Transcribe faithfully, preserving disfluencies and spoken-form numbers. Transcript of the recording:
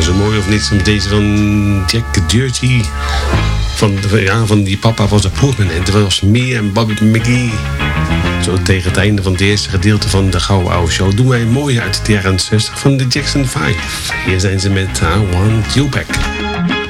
zo mooi of niet. Deze van Jack Dirty. Van, ja, van die papa was een prominent. Dat was Me en Bobby McGee. Zo tegen het einde van het eerste gedeelte van de Gouden Oude Show doen wij mooi uit de jaren zestig van de Jackson vijf. Hier zijn ze met I Want You Back.